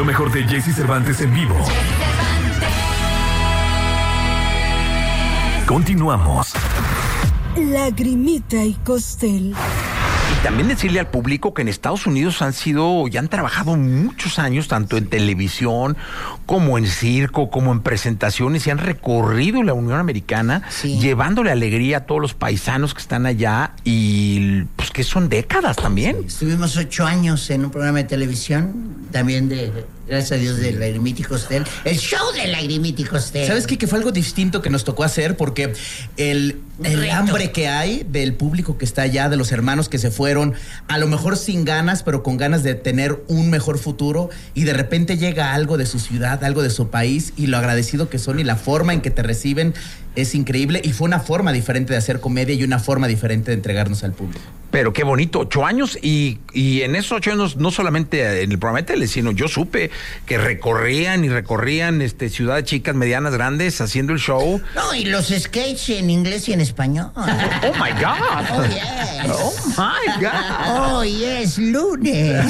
Lo mejor de Jesse Cervantes en vivo. Continuamos. Lagrimita y Costel. Y también decirle al público que en Estados Unidos ya han trabajado muchos años, tanto en televisión, como en circo, como en presentaciones, y han recorrido la Unión Americana, llevándole alegría a todos los paisanos que están allá, y pues que son décadas también. Sí, estuvimos 8 años en un programa de televisión, también gracias a Dios, de Lagrimita y Costel, el show de Lagrimita y Costel. ¿Sabes qué? Que fue algo distinto que nos tocó hacer, porque el hambre que hay del público que está allá, de los hermanos que se fueron, a lo mejor sin ganas, pero con ganas de tener un mejor futuro, y de repente llega algo de su ciudad, algo de su país, y lo agradecido que son y la forma en que te reciben es increíble, y fue una forma diferente de hacer comedia y una forma diferente de entregarnos al público. Pero qué bonito, 8 años, y en esos 8 años, no solamente en el programa de tele, sino yo supe que recorrían ciudades chicas, medianas, grandes, haciendo el show. No, y los sketches en inglés y en español. Oh my God. Oh yes. Oh my God. Oh yes, lunes.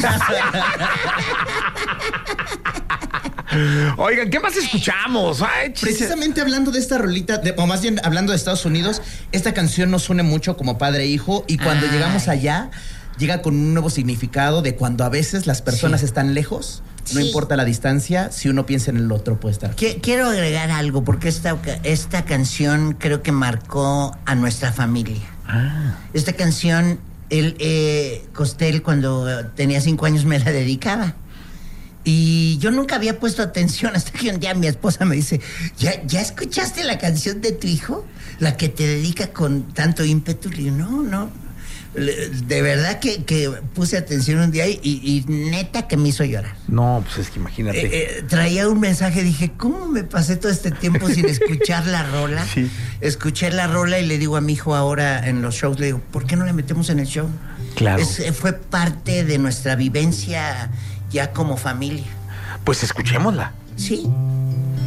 Oigan, ¿qué más escuchamos? Ay, precisamente hablando de esta rolita, o más bien hablando de Estados Unidos, esta canción nos une mucho como padre e hijo, y cuando llegamos allá, llega con un nuevo significado de cuando a veces las personas están lejos, no importa la distancia, si uno piensa en el otro puede estar. Quiero agregar algo, porque esta canción creo que marcó a nuestra familia. Esta canción, Costel, cuando tenía 5 años me la dedicaba. Y yo nunca había puesto atención hasta que un día mi esposa me dice, ¿ya escuchaste la canción de tu hijo? La que te dedica con tanto ímpetu. Y yo, no. De verdad que puse atención un día y neta que me hizo llorar. No, pues es que imagínate. Traía un mensaje, dije, ¿cómo me pasé todo este tiempo sin escuchar la rola? Sí. Escuché la rola y le digo a mi hijo ahora en los shows, le digo, ¿por qué no le metemos en el show? Claro. Fue parte de nuestra vivencia ya como familia. Pues escuchémosla. Sí.